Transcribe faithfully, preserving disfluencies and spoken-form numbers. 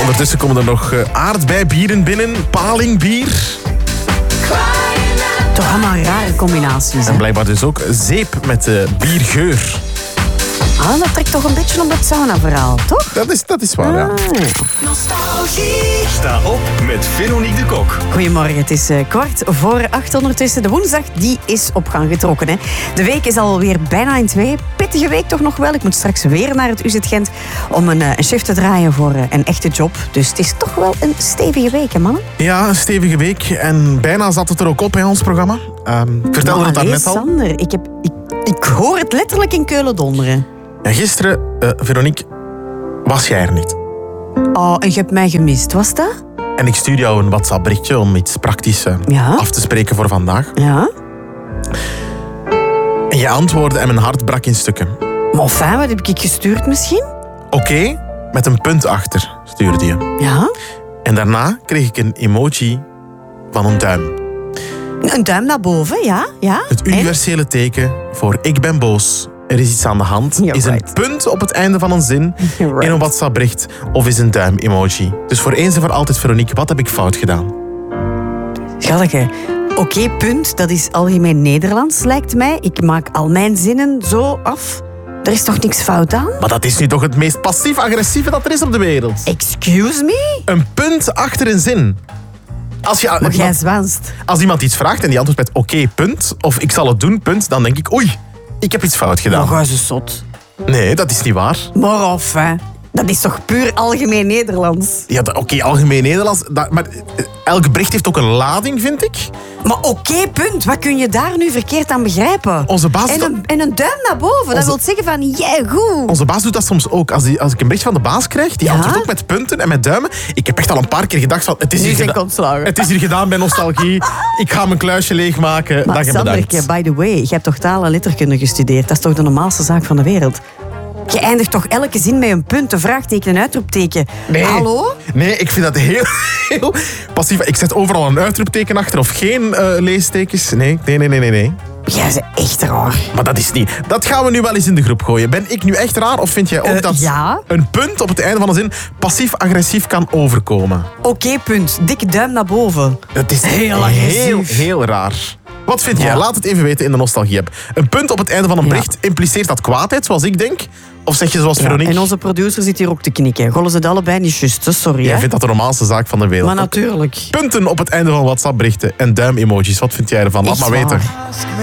Ondertussen komen er nog uh, aardbeibieren binnen, palingbier. Toch allemaal rare combinaties. Hè? En blijkbaar dus ook zeep met uh, biergeur. Ah, dat trekt toch een beetje op dat sauna-verhaal, toch? Dat is, dat is waar, ah, ja. Nostalgie. Sta op met Veronique de Kok. Goedemorgen, het is uh, kwart voor acht ondertussen. De woensdag die is op gang getrokken. Hè. De week is alweer bijna in twee. Pittige week toch nog wel. Ik moet straks weer naar het U Z Gent om een, uh, een shift te draaien voor uh, een echte job. Dus het is toch wel een stevige week, hè mannen? Ja, een stevige week. En bijna zat het er ook op in ons programma. Um, ik vertelde maar het daarnet al. Sander, ik, heb, ik, ik hoor het letterlijk in Keulen donderen. Ja, gisteren, uh, Veronique, was jij er niet. Oh, en je hebt mij gemist, was dat? En ik stuur jou een WhatsApp-berichtje om iets praktisch uh, ja? af te spreken voor vandaag. Ja? En je antwoordde en mijn hart brak in stukken. Maar fijn, wat heb ik gestuurd misschien? Oké, okay, met een punt achter stuurde je. Ja? En daarna kreeg ik een emoji van een duim. Een duim naar boven, ja? ja. Het universele en? teken voor ik ben boos. Er is iets aan de hand. You're is right. een punt op het einde van een zin right. in een WhatsApp-bericht of is een duim-emoji. Dus voor eens en voor altijd, Veronique, wat heb ik fout gedaan? Schattige, oké, okay, punt. Dat is algemeen Nederlands, lijkt mij. Ik maak al mijn zinnen zo af. Er is toch niks fout aan? Maar dat is nu toch het meest passief-agressieve dat er is op de wereld? Excuse me? Een punt achter een zin. Als, je, maar jij zwanst. Als iemand iets vraagt en die antwoordt met oké, okay, punt, of ik zal het doen, punt, dan denk ik oei. Ik heb iets fout gedaan. Maar ga ze zot. Nee, dat is niet waar. Maar of, hè. Dat is toch puur algemeen Nederlands? Ja, oké, okay, algemeen Nederlands. Dat, maar elk bericht heeft ook een lading, vind ik. Maar oké, okay, punt. Wat kun je daar nu verkeerd aan begrijpen? Onze baas en, een, en een duim naar boven. Onze... Dat wil zeggen van, jij yeah, goed. Onze baas doet dat soms ook. Als, die, als ik een bericht van de baas krijg, die ja? antwoordt ook met punten en met duimen. Ik heb echt al een paar keer gedacht van... Het is, hier, geda- het is hier gedaan bij nostalgie. Ik ga mijn kluisje leegmaken. Maar Dag en bedankt. By the way, je hebt toch taal en letterkunde gestudeerd? Dat is toch de normaalste zaak van de wereld? Je eindigt toch elke zin met een punt, een vraagteken, een uitroepteken. Nee. Hallo? Nee, ik vind dat heel, heel passief. Ik zet overal een uitroepteken achter of geen uh, leestekens. Nee, nee, nee, nee, nee. nee. Jij bent echt raar. Maar dat is niet. Dat gaan we nu wel eens in de groep gooien. Ben ik nu echt raar of vind jij ook uh, dat ja? een punt op het einde van een zin passief-agressief kan overkomen? Oké, okay, punt. Dikke duim naar boven. Dat is heel, heel, heel raar. Wat vind jij? Ja. Laat het even weten in de nostalgie-app. Een punt op het einde van een bericht, ja. impliceert dat kwaadheid, zoals ik denk? Of zeg je zoals ja, Veronique? En onze producer zit hier ook te knikken. Gollen ze het allebei niet juist, sorry. Jij hè? vindt dat de normaalste zaak van de wereld. Maar natuurlijk. Punten op het einde van WhatsApp-berichten en duim-emojis. Wat vind jij ervan? Laat maar weten.